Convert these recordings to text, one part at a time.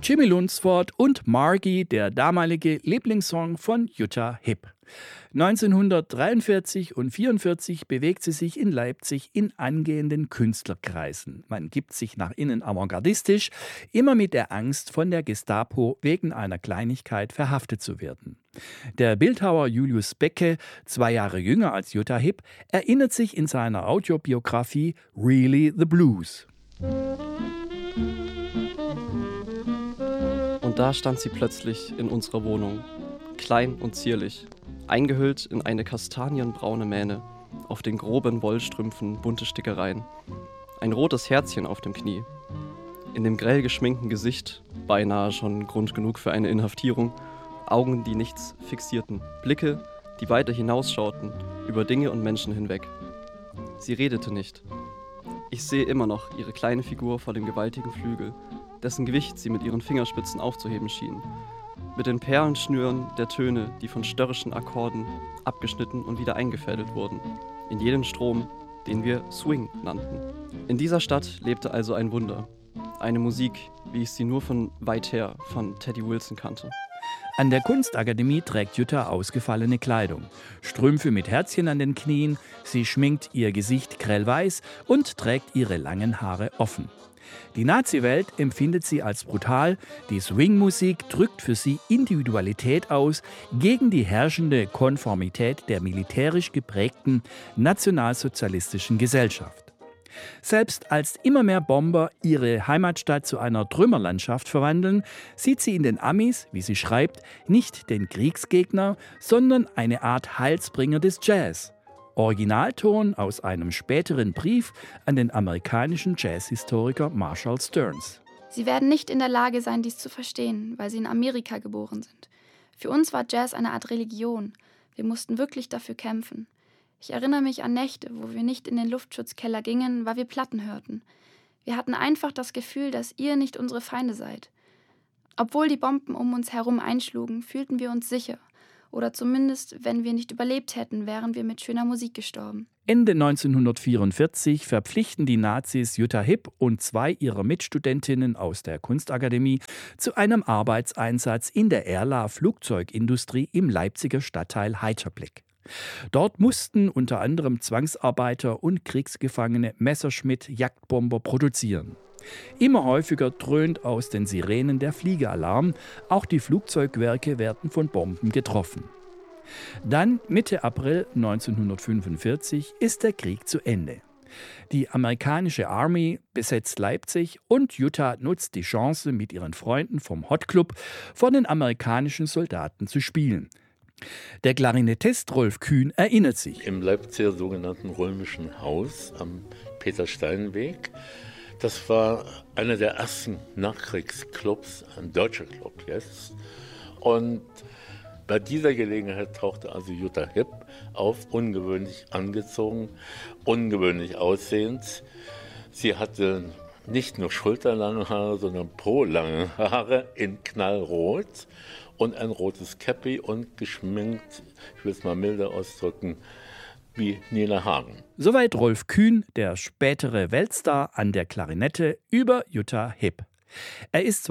Jimmy Lunceford und Margie, der damalige Lieblingssong von Jutta Hipp. 1943 und 1944 bewegt sie sich in Leipzig in angehenden Künstlerkreisen. Man gibt sich nach innen avantgardistisch, immer mit der Angst, von der Gestapo wegen einer Kleinigkeit verhaftet zu werden. Der Bildhauer Julius Becke, 2 Jahre jünger als Jutta Hipp, erinnert sich in seiner Autobiografie Really the Blues. Und da stand sie plötzlich in unserer Wohnung, klein und zierlich, eingehüllt in eine kastanienbraune Mähne, auf den groben Wollstrümpfen bunte Stickereien, ein rotes Herzchen auf dem Knie. In dem grell geschminkten Gesicht, beinahe schon Grund genug für eine Inhaftierung, Augen, die nichts fixierten, Blicke, die weiter hinausschauten, über Dinge und Menschen hinweg. Sie redete nicht. Ich sehe immer noch ihre kleine Figur vor dem gewaltigen Flügel, dessen Gewicht sie mit ihren Fingerspitzen aufzuheben schien. Mit den Perlenschnüren der Töne, die von störrischen Akkorden abgeschnitten und wieder eingefädelt wurden. In jeden Strom, den wir Swing nannten. In dieser Stadt lebte also ein Wunder. Eine Musik, wie ich sie nur von weit her von Teddy Wilson kannte. An der Kunstakademie trägt Jutta ausgefallene Kleidung. Strümpfe mit Herzchen an den Knien, sie schminkt ihr Gesicht grellweiß und trägt ihre langen Haare offen. Die Nazi-Welt empfindet sie als brutal, die Swing-Musik drückt für sie Individualität aus gegen die herrschende Konformität der militärisch geprägten nationalsozialistischen Gesellschaft. Selbst als immer mehr Bomber ihre Heimatstadt zu einer Trümmerlandschaft verwandeln, sieht sie in den Amis, wie sie schreibt, nicht den Kriegsgegner, sondern eine Art Heilsbringer des Jazz. Originalton aus einem späteren Brief an den amerikanischen Jazzhistoriker Marshall Stearns. Sie werden nicht in der Lage sein, dies zu verstehen, weil sie in Amerika geboren sind. Für uns war Jazz eine Art Religion. Wir mussten wirklich dafür kämpfen. Ich erinnere mich an Nächte, wo wir nicht in den Luftschutzkeller gingen, weil wir Platten hörten. Wir hatten einfach das Gefühl, dass ihr nicht unsere Feinde seid. Obwohl die Bomben um uns herum einschlugen, fühlten wir uns sicher. Oder zumindest, wenn wir nicht überlebt hätten, wären wir mit schöner Musik gestorben. Ende 1944 verpflichten die Nazis Jutta Hipp und 2 ihrer Mitstudentinnen aus der Kunstakademie zu einem Arbeitseinsatz in der Erla Flugzeugindustrie im Leipziger Stadtteil Heiterblick. Dort mussten unter anderem Zwangsarbeiter und Kriegsgefangene Messerschmitt-Jagdbomber produzieren. Immer häufiger dröhnt aus den Sirenen der Fliegeralarm, auch die Flugzeugwerke werden von Bomben getroffen. Dann, Mitte April 1945, ist der Krieg zu Ende. Die amerikanische Army besetzt Leipzig und Jutta nutzt die Chance, mit ihren Freunden vom Hot Club vor den amerikanischen Soldaten zu spielen. Der Klarinettist Rolf Kühn erinnert sich. Im Leipziger sogenannten Römischen Haus am Peter-Stein-Weg. Das war einer der ersten Nachkriegsclubs, ein deutscher Club jetzt. Und bei dieser Gelegenheit tauchte also Jutta Hipp auf, ungewöhnlich angezogen, ungewöhnlich aussehend. Sie hatte nicht nur schulterlange Haare, sondern pro-lange Haare in knallrot und ein rotes Käppi und geschminkt, ich will es mal milder ausdrücken, wie Nina Hagen. Soweit Rolf Kühn, der spätere Weltstar an der Klarinette, über Jutta Hipp. Er ist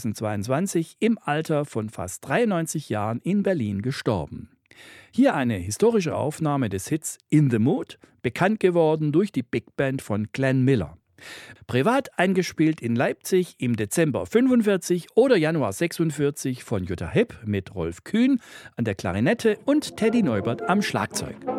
2022 im Alter von fast 93 Jahren in Berlin gestorben. Hier eine historische Aufnahme des Hits In the Mood, bekannt geworden durch die Big Band von Glenn Miller. Privat eingespielt in Leipzig im Dezember 45 oder Januar 46 von Jutta Hipp mit Rolf Kühn an der Klarinette und Teddy Neubert am Schlagzeug.